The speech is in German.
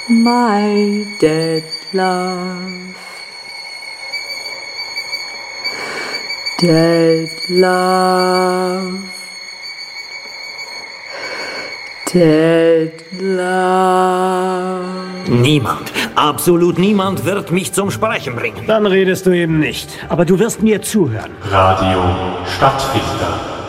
my dead love. Dead love. Dead love. Niemand, absolut niemand wird mich zum Sprechen bringen. Dann redest du eben nicht. Aber du wirst mir zuhören. Radio Stadtfilter.